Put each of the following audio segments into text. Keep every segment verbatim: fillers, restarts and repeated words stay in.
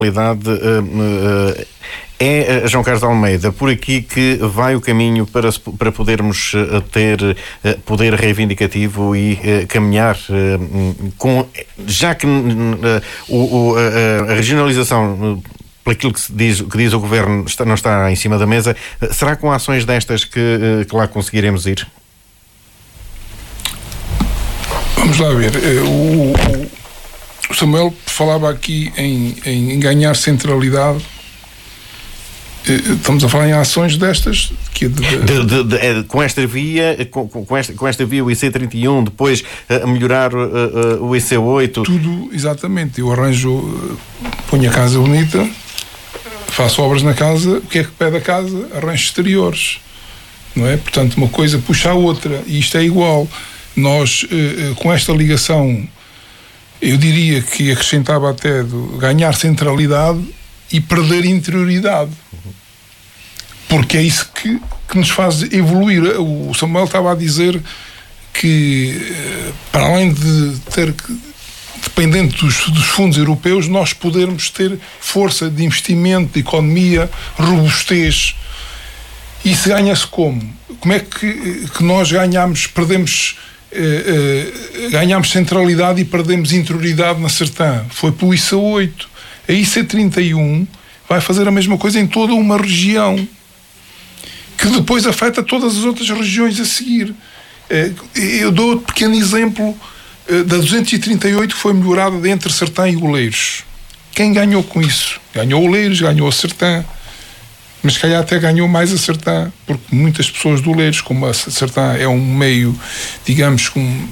realidade, é, João Carlos de Almeida, por aqui que vai o caminho para, para podermos ter poder reivindicativo e caminhar com, já que o, o, a regionalização, por aquilo que, se diz, que diz o Governo, está, não está em cima da mesa, será com ações destas que, que lá conseguiremos ir? Vamos lá ver. O, o Samuel falava aqui em, em, em ganhar centralidade. Estamos a falar em ações destas que de, de, de, de, com esta via, com, com, esta, com esta via o I C trinta e um, depois a melhorar uh, uh, o I C oito. Tudo, exatamente. Eu arranjo, uh, ponho a casa bonita, faço obras na casa, o que é que pede a casa? Arranjos exteriores, não é? Portanto, uma coisa puxa a outra, e isto é igual. Nós, uh, uh, com esta ligação, eu diria que acrescentava até de ganhar centralidade e perder interioridade. Porque é isso que, que nos faz evoluir. O Samuel estava a dizer que, para além de ter que, dependente dos, dos fundos europeus, nós podermos ter força de investimento, de economia, robustez. Isso ganha-se como? Como é que, que nós ganhamos, perdemos, eh, eh, ganhamos centralidade e perdemos interioridade na Sertã? Foi pelo I C oito. A I C trinta e um vai fazer a mesma coisa em toda uma região, que depois afeta todas as outras regiões a seguir. Eu dou outro pequeno exemplo da duzentos e trinta e oito, que foi melhorada entre Sertã e Oleiros. Quem ganhou com isso? Ganhou Oleiros, ganhou a Sertã, mas se calhar até ganhou mais a Sertã, porque muitas pessoas do Oleiros, como a Sertã é um meio, digamos, com um,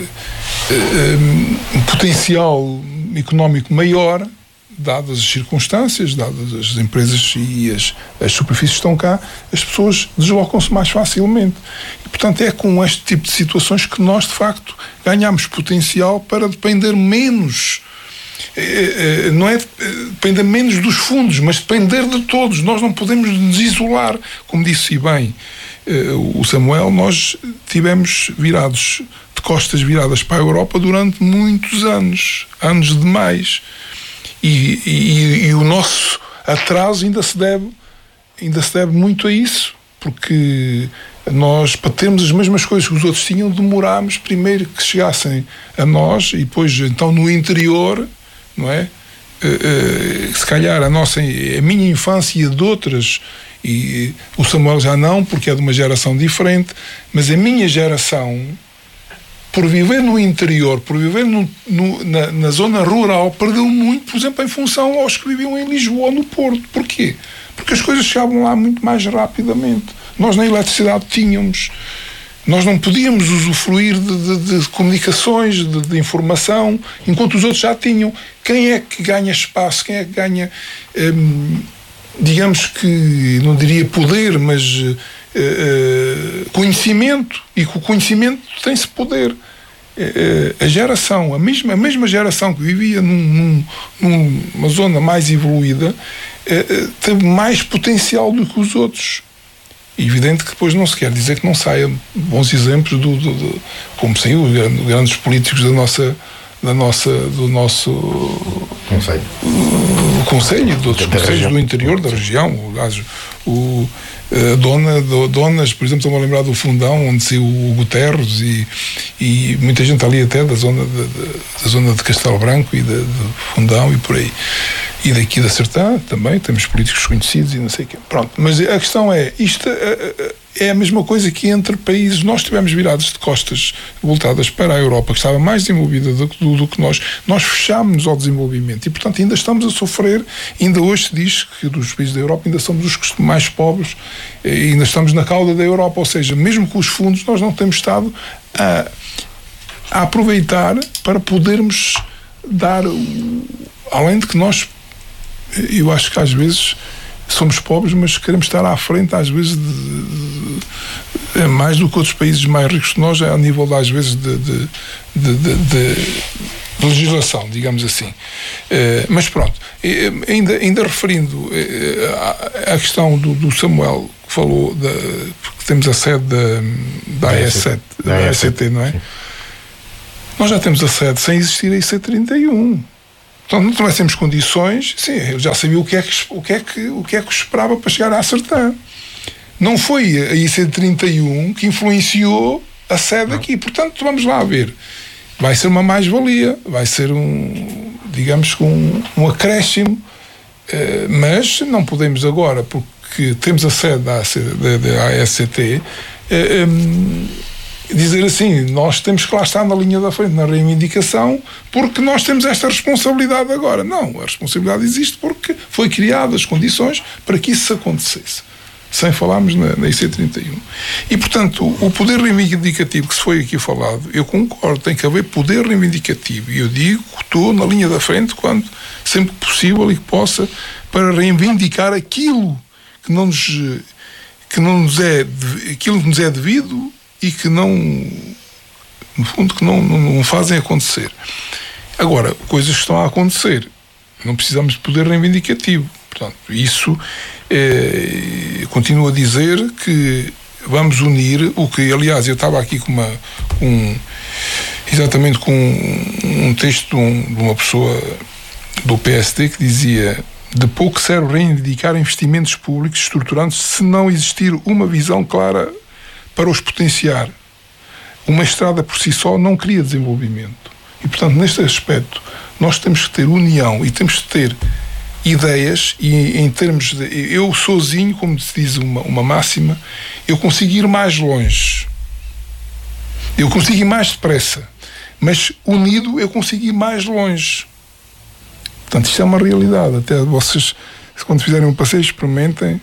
um potencial económico maior, dadas as circunstâncias, dadas as empresas e as, as superfícies que estão cá, as pessoas deslocam-se mais facilmente. E, portanto, é com este tipo de situações que nós, de facto, ganhamos potencial para depender menos, é, é, não é depender menos dos fundos, mas depender de todos. Nós não podemos nos isolar. Como disse bem é, o Samuel, nós tivemos virados, de costas viradas para a Europa durante muitos anos, anos demais. E, e, e o nosso atraso ainda se deve ainda se deve muito a isso, porque nós, para termos as mesmas coisas que os outros tinham, demorámos primeiro que chegassem a nós, e depois então no interior, não é? Uh, uh, se calhar a nossa, a minha infância e a de outras, e o Samuel já não, porque é de uma geração diferente, mas a minha geração, por viver no interior, por viver no, no, na, na zona rural, perdeu muito, por exemplo, em função aos que viviam em Lisboa ou no Porto. Porquê? Porque as coisas chegavam lá muito mais rapidamente. Nós na eletricidade tínhamos, nós não podíamos usufruir de, de, de comunicações, de, de informação, enquanto os outros já tinham. Quem é que ganha espaço? Quem é que ganha, hum, digamos que, não diria poder, mas Uh, conhecimento, e com o conhecimento tem-se poder. Uh, a geração, a mesma, a mesma geração que vivia num, num, numa zona mais evoluída, uh, uh, teve mais potencial do que os outros. É evidente que depois não se quer dizer que não saiam bons exemplos do, do, do como saiu grandes políticos da nossa, da nossa, do nosso Conselho, uh, conselho de outros conselhos do interior da região. O, o Uh, dona, do, donas, por exemplo, estou-me a lembrar do Fundão, onde saiu o Guterres, e, e muita gente ali até da zona de, de, da zona de Castelo Branco e de, de Fundão e por aí. E daqui da Sertã também, temos políticos conhecidos e não sei o quê. Pronto, mas a questão é, isto é, é a mesma coisa que entre países. Nós estivemos virados de costas voltadas para a Europa, que estava mais desenvolvida do, do, do que nós. Nós fechámos ao desenvolvimento e, portanto, ainda estamos a sofrer. Ainda hoje se diz que dos países da Europa ainda somos os mais pobres, e ainda estamos na cauda da Europa, ou seja, mesmo com os fundos nós não temos estado a, a aproveitar para podermos dar, além de que nós, eu acho que às vezes somos pobres, mas queremos estar à frente às vezes de, de, de, mais do que outros países mais ricos que nós, a nível às vezes de, de, de, de, de legislação, digamos assim. Uh, mas pronto, ainda, ainda referindo uh, à questão do, do Samuel, que falou, da, porque temos a sede da, da A E sete, da A E C T, não é? Sim. Nós já temos a sede sem existir a I C trinta e um. Portanto, não tivéssemos condições, sim, eu já sabia o que é que, o que, é que, o que, é que esperava para chegar à Sertã. Não foi a I C trinta e um que influenciou a sede aqui. Portanto, vamos lá ver. Vai ser uma mais-valia, vai ser um, digamos, um, um acréscimo, uh, mas não podemos agora, porque temos a sede da, da, da A S C T, uh, um, dizer assim, nós temos que lá estar na linha da frente, na reivindicação, porque nós temos esta responsabilidade agora. Não, a responsabilidade existe porque foi criada as condições para que isso acontecesse. Sem falarmos na, na I C trinta e um. E, portanto, o poder reivindicativo que se foi aqui falado, eu concordo, tem que haver poder reivindicativo. E eu digo que estou na linha da frente quando, sempre possível e que possa, para reivindicar aquilo que não nos, que não nos é, aquilo que nos é devido e que não, no fundo, que não, não, não fazem acontecer. Agora, coisas que estão a acontecer, não precisamos de poder reivindicativo. Portanto, isso, eh, continuo a dizer que vamos unir o que, aliás, eu estava aqui com uma, um, exatamente com um, um texto de, um, de uma pessoa do P S D que dizia: de pouco serve reivindicar investimentos públicos estruturantes se não existir uma visão clara para os potenciar. Uma estrada por si só não cria desenvolvimento. E, portanto, neste aspecto, nós temos que ter união e temos que ter ideias, e em termos de... Eu sozinho, como se diz uma, uma máxima, eu consigo ir mais longe. Eu consigo ir mais depressa. Mas, unido, eu consigo ir mais longe. Portanto, isto é uma realidade. Até vocês, quando fizerem um passeio, experimentem.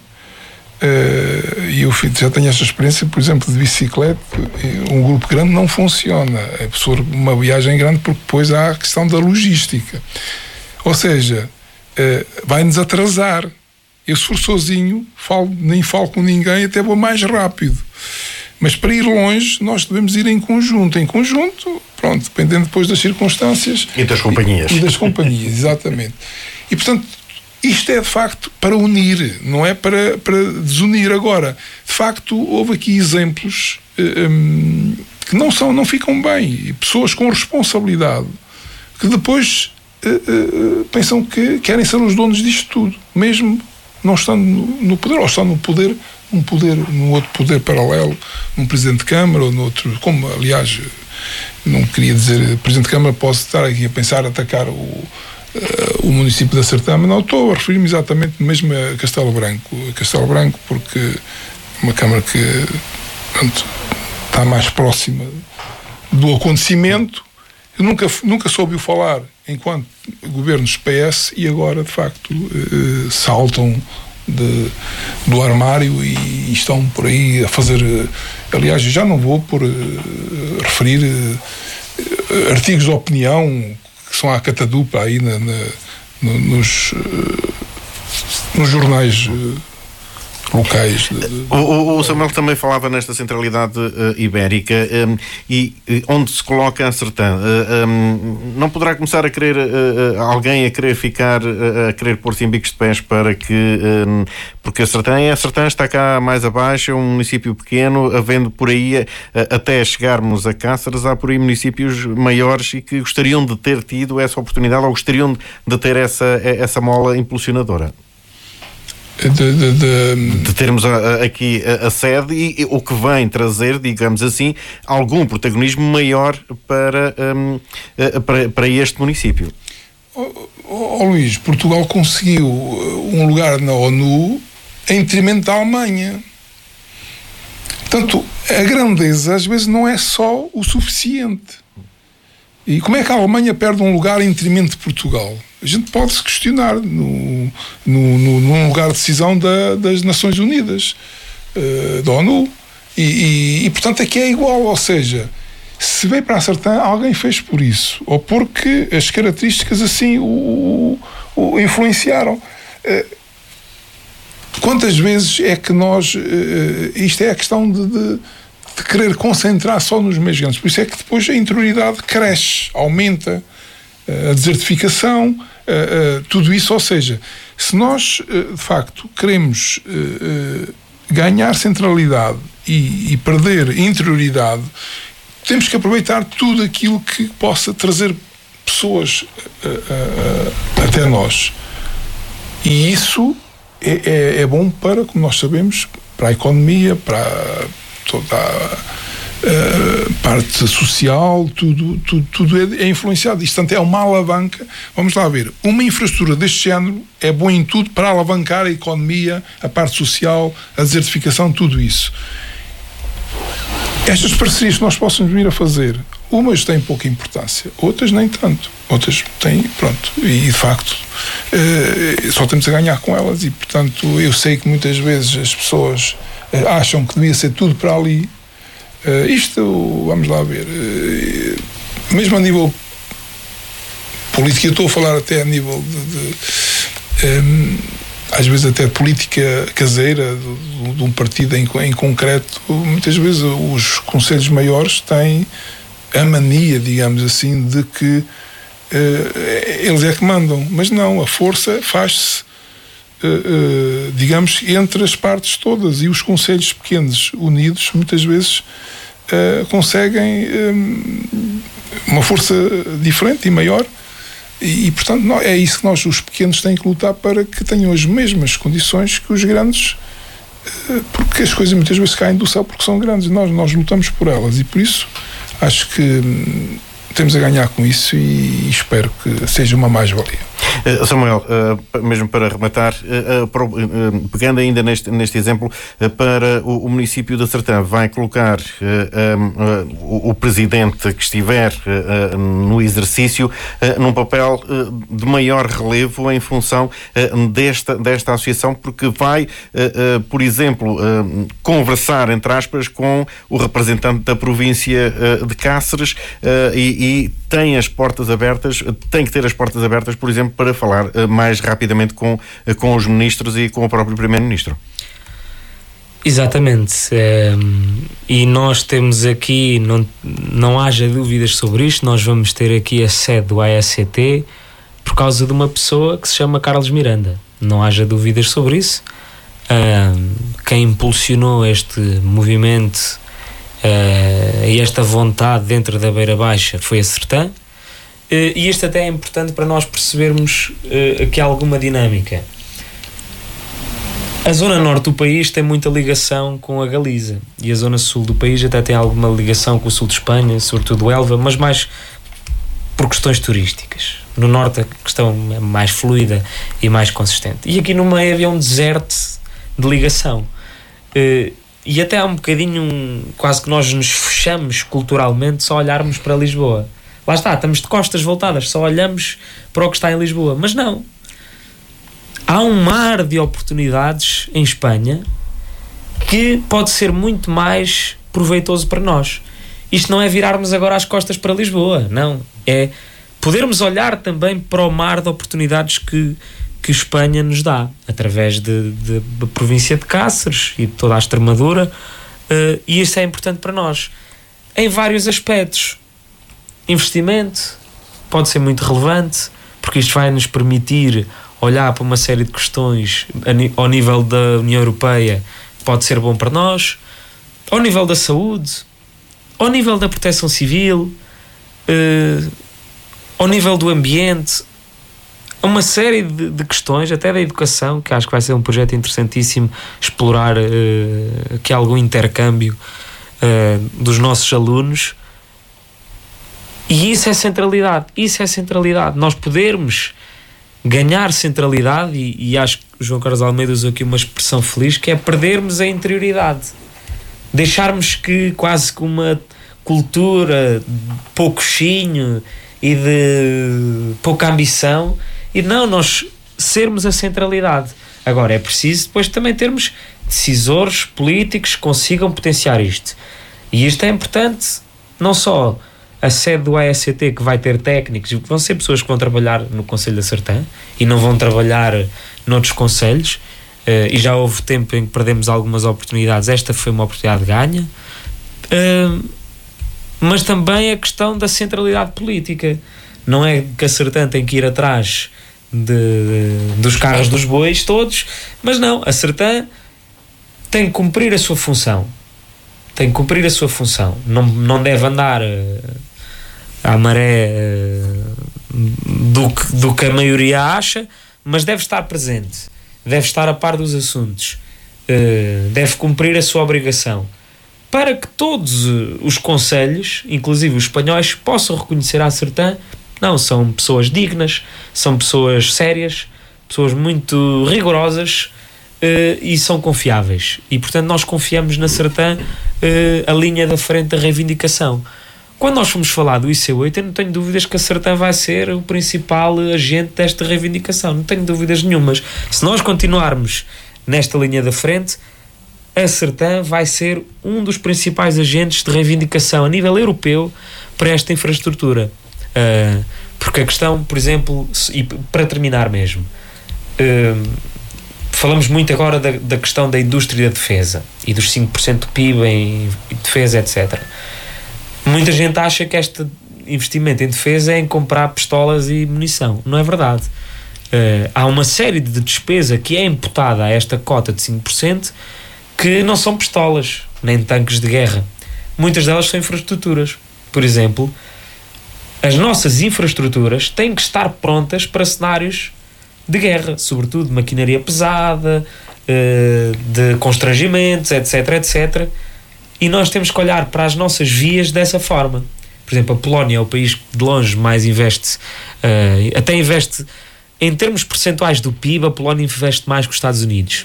E eu já tenho esta experiência, por exemplo, de bicicleta. Um grupo grande não funciona. É preciso uma viagem grande, porque depois há a questão da logística. Ou seja, vai-nos atrasar. Eu, se for sozinho, falo, nem falo com ninguém, até vou mais rápido. Mas para ir longe, nós devemos ir em conjunto. Em conjunto, pronto, dependendo depois das circunstâncias. E das companhias. E, e das companhias, exatamente. E, portanto, isto é, de facto, para unir, não é para, para desunir. Agora, de facto, houve aqui exemplos um, que não, são, não ficam bem. E pessoas com responsabilidade que depois uh, uh, pensam que querem ser os donos disto tudo, mesmo não estando no, no poder, ou estando no poder, um poder, num outro poder paralelo, num Presidente de Câmara ou noutro, como, aliás, não queria dizer Presidente de Câmara, posso estar aqui a pensar atacar o, uh, o município da Sertã, mas não, estou a referir-me exatamente mesmo a Castelo Branco, a Castelo Branco, porque é uma Câmara que, pronto, está mais próxima do acontecimento. Eu nunca, nunca soube o falar enquanto governos P S, e agora, de facto, uh, saltam De, do armário e, e estão por aí a fazer. Aliás, já não vou por uh, referir uh, artigos de opinião que são à catadupa aí na, na, no, nos, uh, nos jornais uh, locais. De, de... O, o Samuel também falava nesta centralidade uh, ibérica um, e uh, onde se coloca a Sertã. Uh, um, não poderá começar a querer uh, uh, alguém a querer ficar uh, a querer pôr-se em bicos de pés para que um, porque a Sertã, a Sertã está cá mais abaixo, é um município pequeno, havendo por aí uh, até chegarmos a Cáceres, há por aí municípios maiores e que gostariam de ter tido essa oportunidade ou gostariam de ter essa, essa mola impulsionadora. De, de, de... de termos a, a, aqui a, a sede e, e o que vem trazer, digamos assim, algum protagonismo maior para, um, para, para este município. Oh, oh, Luís, Portugal conseguiu um lugar na ONU em detrimento da Alemanha. Portanto, a grandeza às vezes não é só o suficiente. E como é que a Alemanha perde um lugar em detrimento de Portugal? A gente pode se questionar no, no, no, num lugar de decisão da, das Nações Unidas, uh, da ONU. E, e, e, portanto, aqui é igual. Ou seja, se veio para a Sertã, alguém fez por isso. Ou porque as características assim o, o, o influenciaram. Uh, quantas vezes é que nós... Uh, isto é a questão de... de de querer concentrar só nos meios grandes. Por isso é que depois a interioridade cresce, aumenta, a desertificação, tudo isso. Ou seja, se nós, de facto, queremos ganhar centralidade e, e perder interioridade, temos que aproveitar tudo aquilo que possa trazer pessoas uh, uh, até nós. E isso é, é, é bom para, como nós sabemos, para a economia, para toda a uh, parte social, tudo, tudo, tudo é, é influenciado. Isto, portanto, é uma alavanca. Vamos lá ver. Uma infraestrutura deste género é boa em tudo para alavancar a economia, a parte social, a desertificação, tudo isso. Estas parcerias que nós possamos vir a fazer, umas têm pouca importância, outras nem tanto. Outras têm, pronto, e de facto uh, só temos a ganhar com elas. E portanto eu sei que muitas vezes as pessoas uh, acham que devia ser tudo para ali. Uh, isto, vamos lá ver, uh, mesmo a nível político, eu estou a falar até a nível de, de um, às vezes até de política caseira de, de um partido em, em concreto. Muitas vezes os conselhos maiores têm a mania, digamos assim, de que uh, eles é que mandam, mas não, a força faz-se uh, uh, digamos, entre as partes todas, e os conselhos pequenos unidos muitas vezes uh, conseguem um, uma força diferente e maior. E, e portanto não, é isso que nós, os pequenos, têm que lutar para que tenham as mesmas condições que os grandes, porque as coisas muitas vezes caem do céu porque são grandes. Nós, nós lutamos por elas, e por isso acho que hum, temos a ganhar com isso, e, e espero que seja uma mais-valia. Uh, Samuel, uh, mesmo para rematar, uh, uh, pro, uh, pegando ainda neste, neste exemplo, uh, para o, o município de Sertã, vai colocar uh, um, uh, o, o presidente que estiver uh, uh, no exercício uh, num papel uh, de maior relevo em função uh, desta, desta associação, porque vai, uh, uh, por exemplo, uh, conversar, entre aspas, com o representante da província uh, de Cáceres uh, e, e tem as portas abertas, tem que ter as portas abertas, por exemplo, para falar uh, mais rapidamente com, uh, com os ministros e com o próprio primeiro-ministro. Exatamente. É, e nós temos aqui, não, não haja dúvidas sobre isto, nós vamos ter aqui a sede do A S C T por causa de uma pessoa que se chama Carlos Miranda. Não haja dúvidas sobre isso. Uh, quem impulsionou este movimento Uh, e esta vontade dentro da Beira Baixa foi a Sertã, uh, e isto até é importante para nós percebermos uh, que há alguma dinâmica. A zona norte do país tem muita ligação com a Galiza, e a zona sul do país até tem alguma ligação com o sul de Espanha, sobretudo o Elva, mas mais por questões turísticas. No norte a questão é mais fluida e mais consistente, e aqui no meio havia um deserto de ligação. uh, E até há um bocadinho, um, quase que nós nos fechamos culturalmente só olharmos para Lisboa. Lá está, estamos de costas voltadas, só olhamos para o que está em Lisboa. Mas não. Há um mar de oportunidades em Espanha que pode ser muito mais proveitoso para nós. Isto não é virarmos agora as costas para Lisboa, não. É podermos olhar também para o mar de oportunidades que que Espanha nos dá, através de, de, de província de Cáceres e de toda a Extremadura, uh, e isso é importante para nós, em vários aspectos. Investimento pode ser muito relevante, porque isto vai nos permitir olhar para uma série de questões ao nível da União Europeia, pode ser bom para nós, ao nível da saúde, ao nível da proteção civil, uh, ao nível do ambiente, uma série de, de questões, até da educação, que acho que vai ser um projeto interessantíssimo explorar uh, aqui algum intercâmbio uh, dos nossos alunos. E isso é centralidade, isso é centralidade. Nós podermos ganhar centralidade, e, e acho que o João Carlos Almeida usou aqui uma expressão feliz, que é perdermos a interioridade. Deixarmos que quase que uma cultura de pouco chinho e de pouca ambição, e não, nós sermos a centralidade. Agora, é preciso depois também termos decisores políticos que consigam potenciar isto. E isto é importante, não só a sede do A S C T, que vai ter técnicos, vão ser pessoas que vão trabalhar no Conselho da Sertã e não vão trabalhar noutros conselhos, uh, e já houve tempo em que perdemos algumas oportunidades. Esta foi uma oportunidade ganha, uh, mas também a questão da centralidade política. Não é que a Sertã tem que ir atrás de, de, dos carros dos bois todos, mas não, a Sertã tem que cumprir a sua função, tem que cumprir a sua função, não, não deve andar uh, à maré uh, do que, do que a maioria acha, mas deve estar presente, deve estar a par dos assuntos, uh, deve cumprir a sua obrigação, para que todos os conselhos, inclusive os espanhóis, possam reconhecer à Sertã, não, são pessoas dignas, são pessoas sérias, pessoas muito rigorosas, uh, e são confiáveis. E, portanto, nós confiamos na Sertã uh, a linha da frente da reivindicação. Quando nós fomos falar do I C oito, eu não tenho dúvidas que a Sertã vai ser o principal agente desta reivindicação. Não tenho dúvidas nenhumas. Se nós continuarmos nesta linha da frente, a Sertã vai ser um dos principais agentes de reivindicação a nível europeu para esta infraestrutura. Uh, porque a questão, por exemplo, e para terminar mesmo, uh, falamos muito agora da, da questão da indústria da defesa e dos cinco por cento do P I B em defesa, etcétera. Muita gente acha que este investimento em defesa é em comprar pistolas e munição. Não é verdade. Uh, há uma série de despesa que é imputada a esta cota de cinco por cento que não são pistolas, nem tanques de guerra. Muitas delas são infraestruturas. Por exemplo, as nossas infraestruturas têm que estar prontas para cenários de guerra, sobretudo de maquinaria pesada, uh, de constrangimentos, etc, etcétera. E nós temos que olhar para as nossas vias dessa forma. Por exemplo, a Polónia é o país que de longe mais investe, uh, até investe, em termos percentuais do P I B, a Polónia investe mais que os Estados Unidos.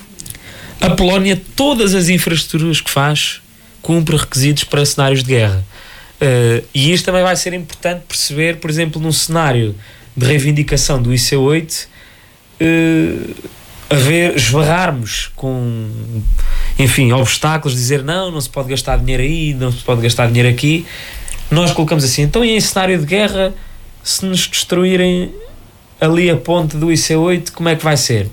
A Polónia, todas as infraestruturas que faz, cumpre requisitos para cenários de guerra. Uh, e isto também vai ser importante perceber, por exemplo, num cenário de reivindicação do I C oito, uh, haver, esbarrarmos com, enfim, obstáculos, dizer não, não se pode gastar dinheiro aí, não se pode gastar dinheiro aqui. Nós colocamos assim, então e em cenário de guerra, se nos destruírem ali a ponte do I C oito, como é que vai ser?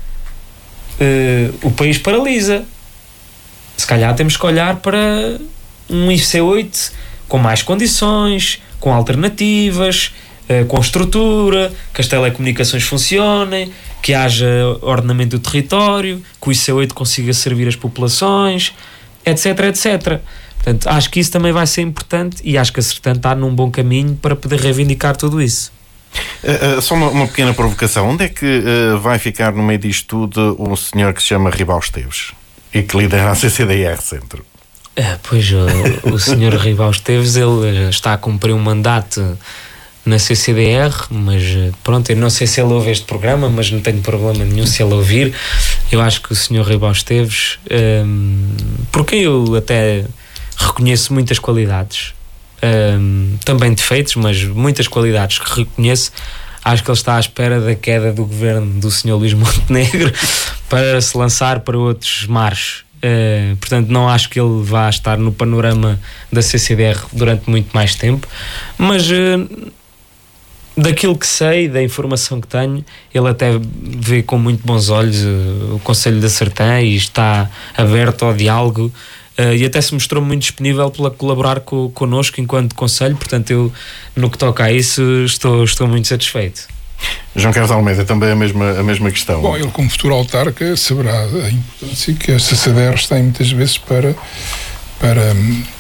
Uh, o país paralisa. Se calhar temos que olhar para um I C oito com mais condições, com alternativas, uh, com estrutura, que as telecomunicações funcionem, que haja ordenamento do território, que o I C oito consiga servir as populações, etc, etcétera. Portanto, acho que isso também vai ser importante e acho que a Sertã está num bom caminho para poder reivindicar tudo isso. Uh, uh, só uma, uma pequena provocação. Onde é que uh, vai ficar no meio disto tudo um senhor que se chama Ribal Esteves e que lidera a C C D R Centro? Uh, pois, o, o senhor Ribal Esteves, ele está a cumprir um mandato na C C D R, mas pronto, eu não sei se ele ouve este programa, mas não tenho problema nenhum se ele ouvir. Eu acho que o senhor Ribal Esteves, um, porque eu até reconheço muitas qualidades, um, também defeitos, mas muitas qualidades que reconheço. Acho que ele está à espera da queda do governo do senhor Luís Montenegro para se lançar para outros mares. Uh, portanto, não acho que ele vá estar no panorama da C C D R durante muito mais tempo, mas uh, daquilo que sei, da informação que tenho, ele até vê com muito bons olhos uh, o Conselho da Sertã e está aberto ao diálogo. Uh, e até se mostrou muito disponível para colaborar co- connosco enquanto Conselho, portanto eu, no que toca a isso, estou, estou muito satisfeito. João Carlos Almeida, também a mesma, a mesma questão. Bom, ele como futuro autarca saberá a importância que a C C D R tem muitas vezes para para,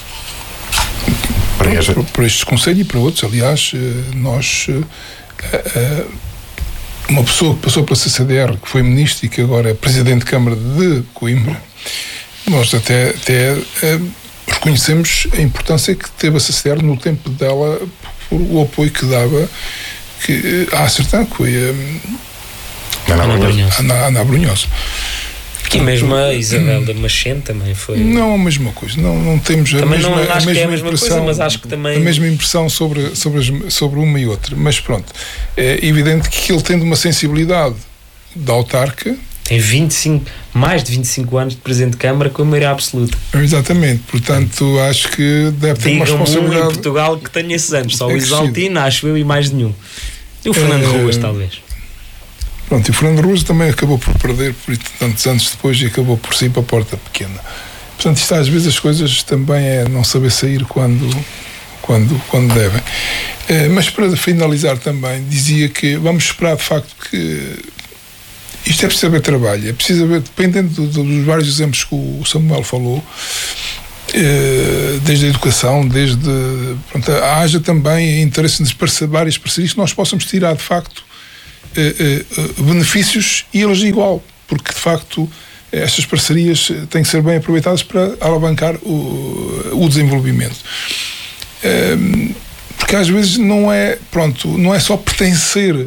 para, para, para estes conselhos e para outros. Aliás, nós, uma pessoa que passou pela C C D R, que foi ministro e que agora é presidente de Câmara de Coimbra, nós até, até é, reconhecemos a importância que teve a C C D R no tempo dela, por o apoio que dava que, à Sertã, que foi a Ana Brunhosa. Ana, Ana Brunhosa. E mesmo a Isabel da Machente também foi. Não a mesma coisa, não, não temos a também mesma, não, acho a mesma que é a mesma impressão, coisa, mas acho que também a mesma impressão sobre, sobre, as, sobre uma e outra. Mas pronto, é evidente que ele tendo uma sensibilidade da autarca. Tem vinte e cinco, mais de vinte e cinco anos de Presidente de Câmara com a maioria absoluta. Exatamente, portanto acho que deve ter uma responsabilidade. Um em Portugal que tenha esses anos, só é o Isaltino, acho eu, e mais nenhum. E o Fernando é... Ruas, talvez. Pronto, e o Fernando Ruas também acabou por perder por tantos anos depois e acabou por sair para a porta pequena. Portanto, isto às vezes as coisas também é não saber sair quando, quando, quando devem. É, mas para finalizar também, dizia que vamos esperar de facto que isto é preciso haver trabalho, é preciso haver, dependendo do, do, dos vários exemplos que o Samuel falou, desde a educação, desde pronto, haja também interesse nas parcerias, várias parcerias que nós possamos tirar de facto benefícios e eles igual, porque de facto estas parcerias têm que ser bem aproveitadas para alavancar o, o desenvolvimento. Porque às vezes não é, pronto, não é só pertencer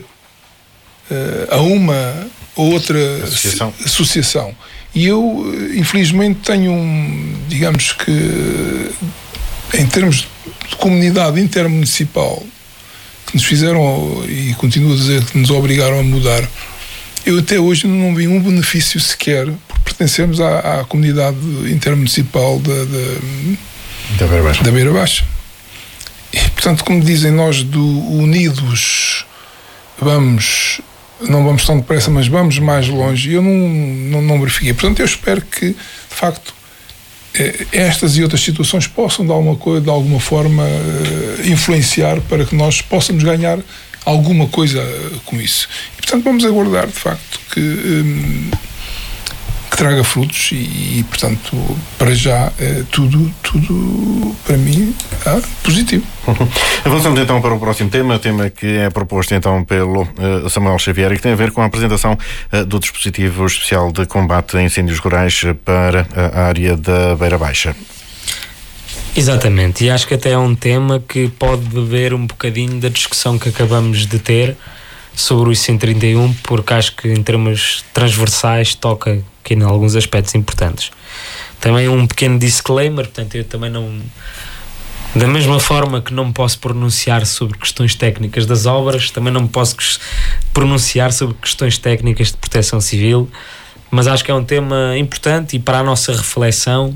a uma ou outra associação. associação. E eu, infelizmente, tenho um, digamos que, em termos de comunidade intermunicipal, que nos fizeram, e continuo a dizer, que nos obrigaram a mudar, eu até hoje não vi um benefício sequer, porque pertencemos à, à comunidade intermunicipal da, da, da Beira Baixa. Da Beira Baixa. E, portanto, como dizem, nós do unidos vamos... não vamos tão depressa, mas vamos mais longe. E eu não, não, não verifiquei. Portanto, eu espero que, de facto, estas e outras situações possam, de alguma, coisa, de alguma forma, influenciar para que nós possamos ganhar alguma coisa com isso. E, portanto, vamos aguardar, de facto, que, hum, que traga frutos e, e, portanto, para já, é, tudo, tudo, para mim, é positivo. Avançamos então para o próximo tema, tema que é proposto então pelo uh, Samuel Xavier e que tem a ver com a apresentação uh, do dispositivo especial de combate a incêndios rurais para a área da Beira Baixa. Exatamente, e acho que até é um tema que pode beber um bocadinho da discussão que acabamos de ter sobre o cento e trinta e um, porque acho que em termos transversais toca aqui em alguns aspectos importantes. Também um pequeno disclaimer, portanto eu também não... Da mesma forma que não me posso pronunciar sobre questões técnicas das obras, também não me posso pronunciar sobre questões técnicas de proteção civil, mas acho que é um tema importante e para a nossa reflexão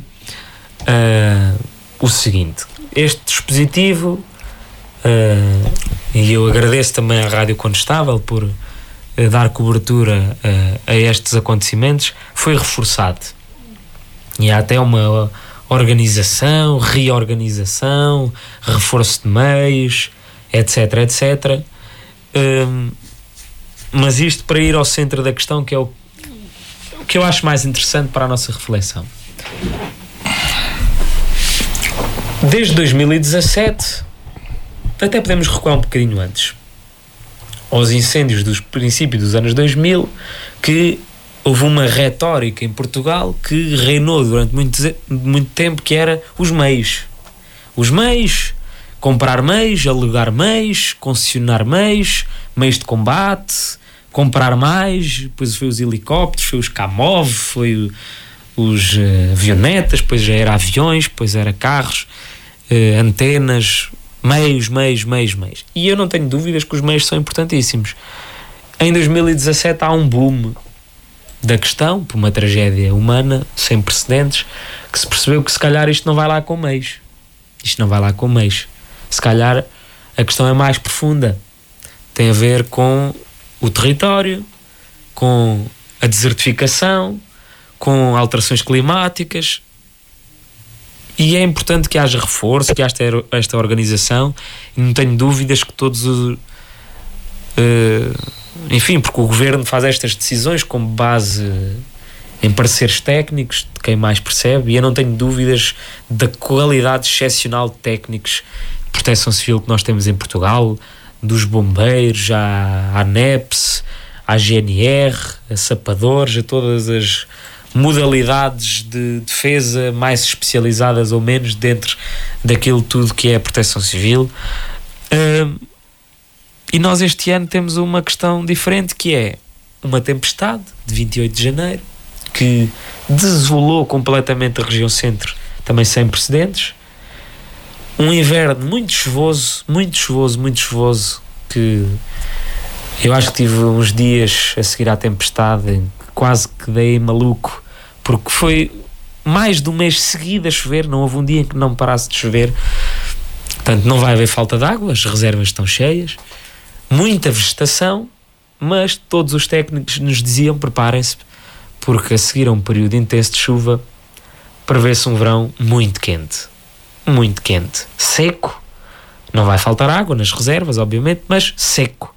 uh, o seguinte: este dispositivo, uh, e eu agradeço também à Rádio Condestável por uh, dar cobertura uh, a estes acontecimentos, foi reforçado. E há até uma organização, reorganização, reforço de meios, etc, etcétera. Um, mas isto para ir ao centro da questão, que é o, o que eu acho mais interessante para a nossa reflexão. Desde dois mil e dezassete, até podemos recuar um bocadinho antes, aos incêndios dos princípios dos anos dois mil, que houve uma retórica em Portugal que reinou durante muito, muito tempo, que era os meios. Os meios, comprar meios, alugar meios, concessionar meios, meios de combate, comprar mais, depois foi os helicópteros, foi os Kamov, foi os uh, avionetas, depois já era aviões, depois era carros, uh, antenas, meios, meios, meios, meios. E eu não tenho dúvidas que os meios são importantíssimos. Em dois mil e dezassete há um boom da questão, por uma tragédia humana sem precedentes, que se percebeu que se calhar isto não vai lá com meios. Isto não vai lá com meios. Se calhar a questão é mais profunda. Tem a ver com o território, com a desertificação, com alterações climáticas, e é importante que haja reforço, que haja esta, esta organização, e não tenho dúvidas que todos os... Uh, enfim, porque o Governo faz estas decisões com base em pareceres técnicos de quem mais percebe, e eu não tenho dúvidas da qualidade excepcional de técnicos de proteção civil que nós temos em Portugal, dos bombeiros, à ANEPS, à G N R, a sapadores, a todas as modalidades de defesa mais especializadas ou menos dentro daquilo tudo que é a proteção civil. Uh, E nós este ano temos uma questão diferente, que é uma tempestade de vinte e oito de janeiro, que desolou completamente a região centro, também sem precedentes. Um inverno muito chuvoso, muito chuvoso, muito chuvoso, que eu acho que tive uns dias a seguir à tempestade em que quase que dei maluco, porque foi mais de um mês seguido a chover, não houve um dia em que não parasse de chover. Portanto, não vai haver falta de água, as reservas estão cheias, muita vegetação, mas todos os técnicos nos diziam: preparem-se, porque a seguir a um período intenso de chuva prevê-se um verão muito quente, muito quente, seco. Não vai faltar água nas reservas, obviamente, mas seco.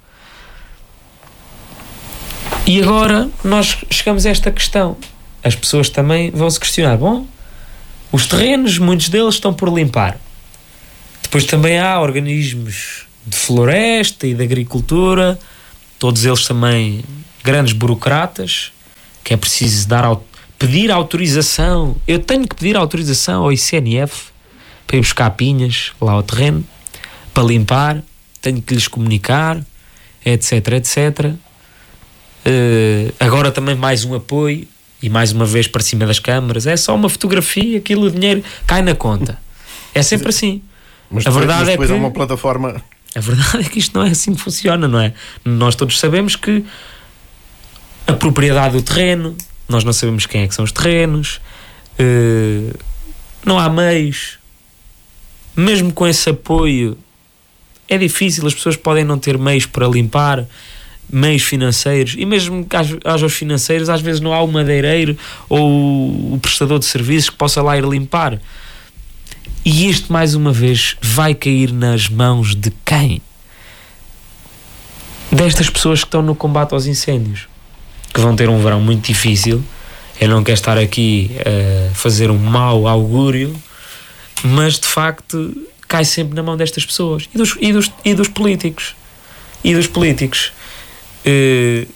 E agora nós chegamos a esta questão. As pessoas também vão se questionar: bom, Os terrenos, muitos deles estão por limpar. Depois também há organismos de floresta e de agricultura, todos eles também grandes burocratas, que é preciso dar, pedir autorização. Eu tenho que pedir autorização ao I C N F para ir buscar pinhas lá ao terreno, para limpar, tenho que lhes comunicar, etc, etcétera. Uh, agora também mais um apoio, e mais uma vez para cima das câmaras. É só uma fotografia, aquilo, o dinheiro cai na conta. É sempre assim. Mas a depois, verdade mas depois é que há uma plataforma... A verdade é que isto não é assim que funciona, não é? Nós todos sabemos que a propriedade do terreno, nós não sabemos quem é que são os terrenos, uh, não há meios. Mesmo com esse apoio é difícil, as pessoas podem não ter meios para limpar, meios financeiros, e mesmo que haja os financeiros, às vezes não há o madeireiro ou o prestador de serviços que possa lá ir limpar. E isto, mais uma vez, vai cair nas mãos de quem? Destas pessoas que estão no combate aos incêndios, que vão ter um verão muito difícil. Eu não quero estar aqui a fazer um mau augúrio, mas de facto cai sempre na mão destas pessoas e dos, e dos, e dos políticos e dos políticos e,